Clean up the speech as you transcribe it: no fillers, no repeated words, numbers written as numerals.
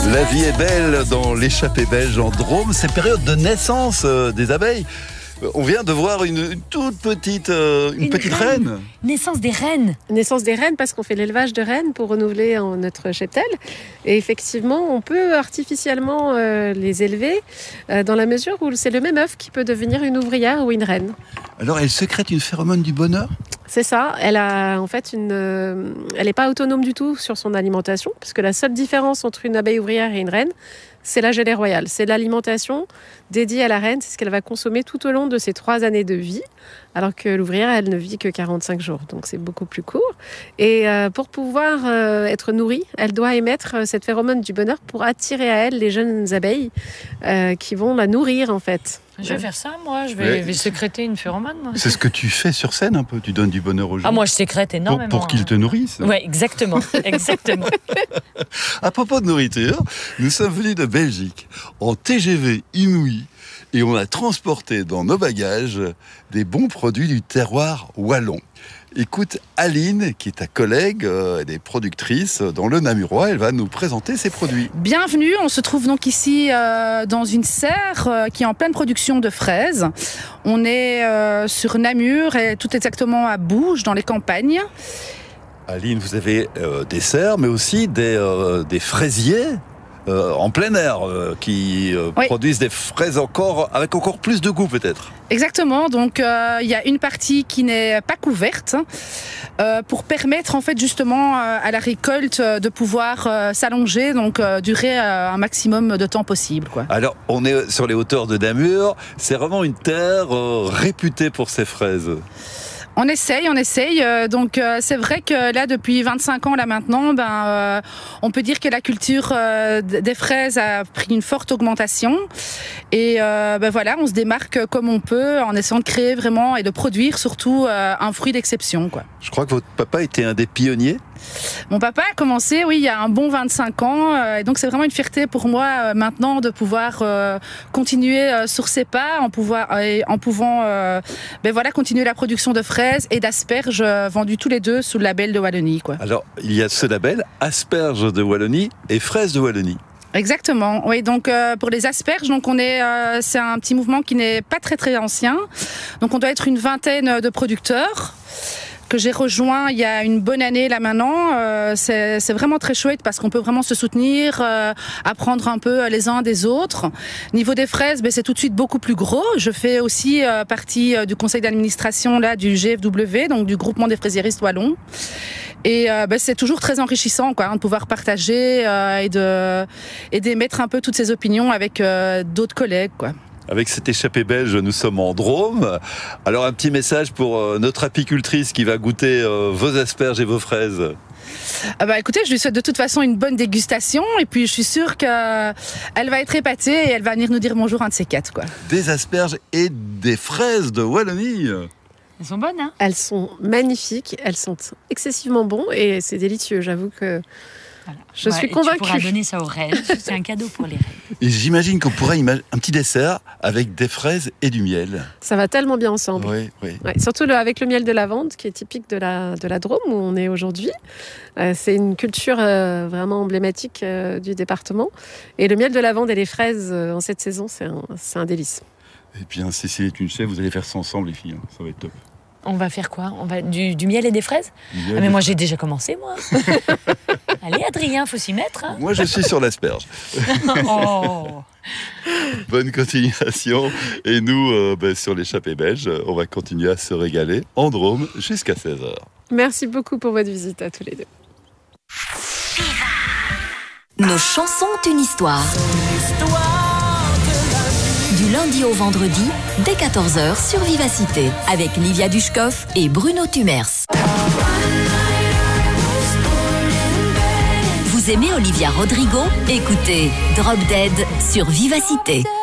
La vie est belle dans l'échappée belge en Drôme. C'est période de naissance des abeilles. On vient de voir une toute petite, petite reine. Naissance des reines. Naissance des reines parce qu'on fait l'élevage de reines pour renouveler notre cheptel. Et effectivement, on peut artificiellement les élever dans la mesure où c'est le même œuf qui peut devenir une ouvrière ou une reine. Alors, elle sécrète une phéromone du bonheur ? C'est ça. Elle a en fait elle n'est pas autonome du tout sur son alimentation, parce que la seule différence entre une abeille ouvrière et une reine, c'est la gelée royale. C'est l'alimentation dédiée à la reine, c'est ce qu'elle va consommer tout au long de ses 3 années de vie, alors que l'ouvrière, elle ne vit que 45 jours, donc c'est beaucoup plus court. Et pour pouvoir être nourrie, elle doit émettre cette phéromone du bonheur pour attirer à elle les jeunes abeilles qui vont la nourrir en fait. Je vais faire ça, moi. Je vais sécréter une phéromone. Moi. C'est ce que tu fais sur scène un peu. Tu donnes du bonheur aux gens. Ah, moi, je sécrète énormément. Pour qu'ils te nourrissent. Oui, exactement. Exactement. À propos de nourriture, nous sommes venus de Belgique en TGV inouï et on a transporté dans nos bagages des bons produits du terroir wallon. Écoute Aline, qui est ta collègue, des productrices dans le Namurois, elle va nous présenter ses produits. Bienvenue, on se trouve donc ici dans une serre qui est en pleine production de fraises. On est sur Namur et tout exactement à Bouges, dans les campagnes. Aline, vous avez des serres, mais aussi des fraisiers en plein air qui produisent des fraises avec encore plus de goût peut-être. Exactement, donc il y a une partie qui n'est pas couverte pour permettre en fait justement à la récolte de pouvoir s'allonger, donc durer un maximum de temps possible, quoi. Alors on est sur les hauteurs de Namur, c'est vraiment une terre réputée pour ses fraises. On essaye. Donc c'est vrai que là, depuis 25 ans là maintenant, on peut dire que la culture des fraises a pris une forte augmentation. Et voilà, on se démarque comme on peut en essayant de créer vraiment et de produire surtout un fruit d'exception, quoi. Je crois que votre papa était un des pionniers. Mon papa a commencé, oui, il y a un bon 25 ans. Et donc c'est vraiment une fierté pour moi maintenant de pouvoir continuer sur ses pas, en pouvant continuer la production de fraises et d'asperges vendues tous les deux sous le label de Wallonie, quoi. Alors, il y a ce label, asperges de Wallonie et fraises de Wallonie. Exactement. Oui, donc pour les asperges, donc c'est un petit mouvement qui n'est pas très très ancien. Donc on doit être une vingtaine de producteurs que j'ai rejoint il y a une bonne année là maintenant. C'est vraiment très chouette parce qu'on peut vraiment se soutenir, apprendre un peu les uns des autres. Niveau des fraises, c'est tout de suite beaucoup plus gros. Je fais aussi partie du conseil d'administration là du GFW, donc du groupement des fraisiéristes wallons. Et c'est toujours très enrichissant, quoi, de pouvoir partager et d'émettre un peu toutes ces opinions avec d'autres collègues, quoi. Avec cette échappée belge, nous sommes en Drôme. Alors un petit message pour notre apicultrice qui va goûter vos asperges et vos fraises. Écoutez, je lui souhaite de toute façon une bonne dégustation et puis je suis sûre qu'elle va être épatée et elle va venir nous dire bonjour un de ces 4, quoi. Des asperges et des fraises de Wallonie. Elles sont bonnes, hein ? Elles sont magnifiques, elles sont excessivement bonnes et c'est délicieux, j'avoue que... Voilà. Je suis convaincue. Tu pourras donner ça aux reines. C'est un cadeau pour les reines. Et j'imagine qu'on pourrait imaginer un petit dessert avec des fraises et du miel. Ça va tellement bien ensemble. Oui. Ouais, surtout avec le miel de lavande, qui est typique de la Drôme, où on est aujourd'hui. C'est une culture vraiment emblématique du département. Et le miel de lavande et les fraises en cette saison, c'est un délice. Et bien, Cécile est une chef, vous allez faire ça ensemble, les filles. Ça va être top. On va faire quoi ? On va du miel et des fraises ? Mais moi, j'ai déjà commencé, moi. Allez, Adrien, faut s'y mettre. Hein. Moi, je suis sur l'asperge. Oh. Bonne continuation. Et nous, sur l'échappée belge, on va continuer à se régaler en Drôme jusqu'à 16h. Merci beaucoup pour votre visite à tous les deux. Nos chansons ont une histoire. Du lundi au vendredi, dès 14h sur Vivacité, avec Livia Dushkov et Bruno Tumers. Vous aimez Olivia Rodrigo ? Écoutez Drop Dead sur Vivacité.